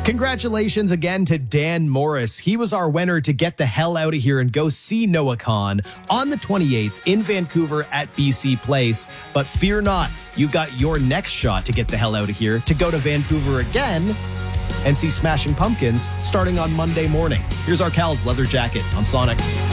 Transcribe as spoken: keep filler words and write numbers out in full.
Congratulations again to Dan Morris. He was our winner to get the hell out of here and go see Noah Kahan on the twenty-eighth in Vancouver at B C Place. But fear not, you've got your next shot to get the hell out of here to go to Vancouver again and see Smashing Pumpkins starting on Monday morning. Here's our Cal's Leather Jacket on Sonic.